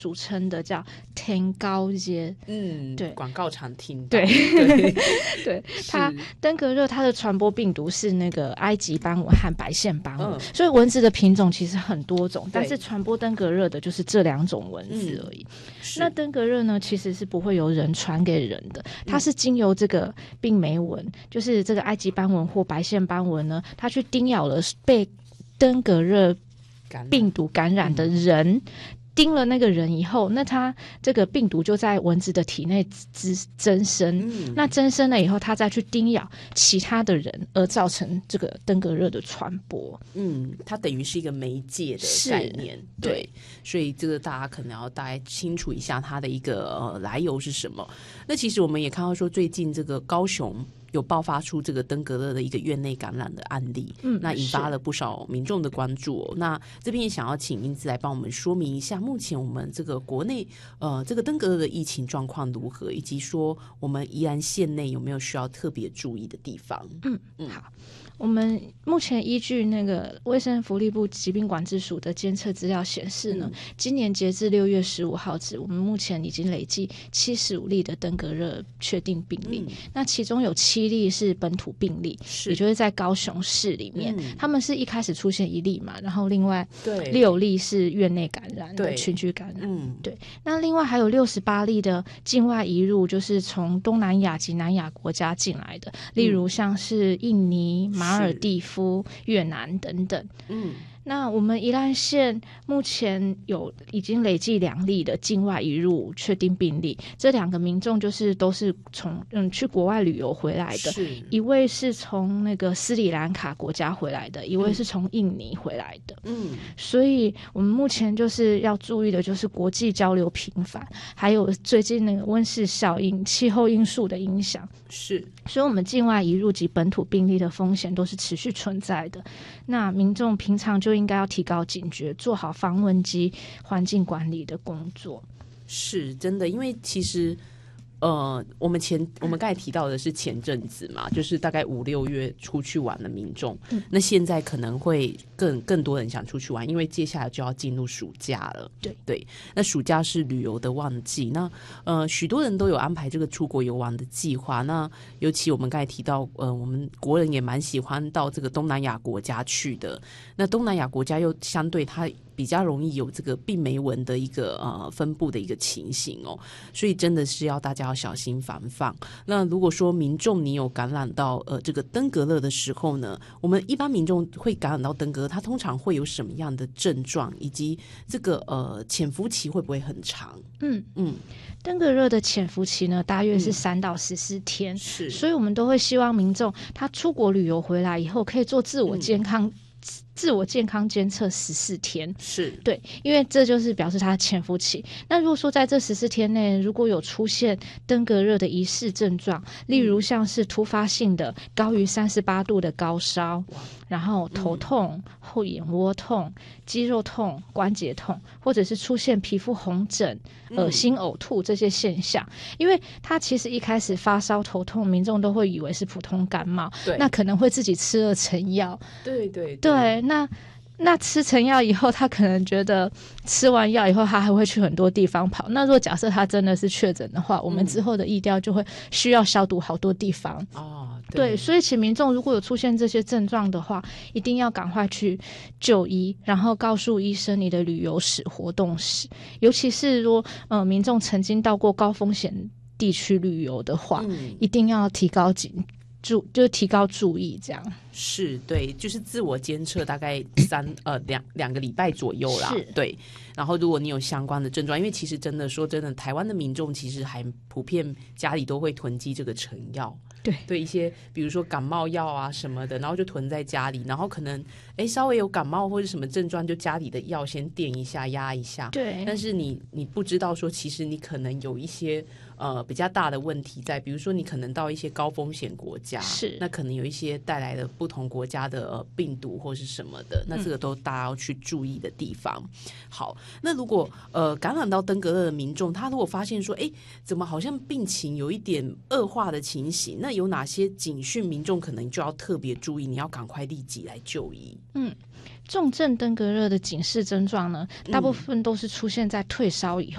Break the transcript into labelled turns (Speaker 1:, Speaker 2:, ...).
Speaker 1: 俗称的叫天高街。对，
Speaker 2: 广告常听到。
Speaker 1: 对对，它登革热它的传播病毒是那个埃及斑蚊和白线斑蚊，所以蚊子的品种其实很多种，但是传播登革热的就是这2种蚊子而已。那登革热呢，其实是不会由人传给人的，它是经由这个病媒蚊，就是这个埃及斑蚊或白线斑蚊呢，它去叮咬了被登革热病毒感染的人。叮了那个人以后，那他这个病毒就在蚊子的体内增生，那增生了以后，他再去叮咬其他的人，而造成这个登革热的传播。
Speaker 2: 它等于是一个媒介的概念，对，所以这个大家可能要大概清楚一下它的一个来由是什么。那其实我们也看到说，最近这个高雄有爆发出这个登革热的一个院内感染的案例，那引发了不少民众的关注那这边也想要请英姿来帮我们说明一下，目前我们这个国内这个登革热的疫情状况如何，以及说我们宜兰县内有没有需要特别注意的地方。
Speaker 1: 好，我们目前依据那个卫生福利部疾病管制署的监测资料显示呢，今年截至6月15号止，我们目前已经累计75例的登革热确定病例，那其中有7例是本土病例，也就是在高雄市里面，他们是一开始出现1例嘛，然后另外6例是院内感染的群聚感染，对，那另外还有68例的境外移入，就是从东南亚及南亚国家进来的，例如像是印尼、马尔地夫、越南等等。那我们宜兰县目前已经累计2例的境外移入确定病例，这2个民众都是从去国外旅游回来的，一位是从那个斯里兰卡国家回来的，一位是从印尼回来的。所以我们目前就是要注意的就是国际交流频繁，还有最近那个温室效应、气候因素的影响。所以我们境外移入及本土病例的风险都是持续存在的。那民众平常就应该要提高警觉，做好防蚊及环境管理的工作。
Speaker 2: 是真的，因为其实我们刚才提到的是前阵子嘛，就是大概5、6月出去玩的民众，那现在可能会更多人想出去玩，因为接下来就要进入暑假了。对，那暑假是旅游的旺季，那许多人都有安排这个出国游玩的计划。那尤其我们刚才提到，我们国人也蛮喜欢到这个东南亚国家去的。那东南亚国家又相对它比较容易有这个病媒蚊的一个分布的一个情形所以真的是要大家要小心防范。那如果说民众你有感染到这个登革热的时候呢，我们一般民众会感染到登革热，它通常会有什么样的症状，以及这个潜伏期会不会很长？
Speaker 1: 登革热的潜伏期呢，大约是3到14天，所以我们都会希望民众他出国旅游回来以后，可以做自我健康监测14天，对，因为这就是表示它的潜伏期。那如果说在这14天内，如果有出现登革热的疑似症状，例如像是突发性的高于38度的高烧，然后头痛、后眼窝痛、肌肉痛、关节痛，或者是出现皮肤红疹、恶心、呕吐这些现象，因为它其实一开始发烧头痛，民众都会以为是普通感冒，那可能会自己吃了成药，对，那吃成药以后，他可能觉得吃完药以后，他还会去很多地方跑。那如果假设他真的是确诊的话，我们之后的疫调就会需要消毒好多地方。对，所以请民众如果有出现这些症状的话，一定要赶快去就医，然后告诉医生你的旅游史、活动史，尤其是说民众曾经到过高风险地区旅游的话，一定要提高注意，这样
Speaker 2: 对，就是自我监测大概两个礼拜左右啦。对，然后如果你有相关的症状，因为其实说真的，台湾的民众其实还普遍家里都会囤积这个成药。对，一些比如说感冒药啊什么的，然后就囤在家里，然后可能稍微有感冒或者什么症状，就家里的药先垫一下压一下。对，但是你不知道说，其实你可能有一些比较大的问题在，比如说你可能到一些高风险国家，那可能有一些带来的不同国家的病毒或是什么的，那这个都大家要去注意的地方。好，那如果感染到登革热的民众，他如果发现说怎么好像病情有一点恶化的情形，那有哪些警讯民众可能就要特别注意，你要赶快立即来就医？
Speaker 1: 重症登革热的警示症状呢，大部分都是出现在退烧以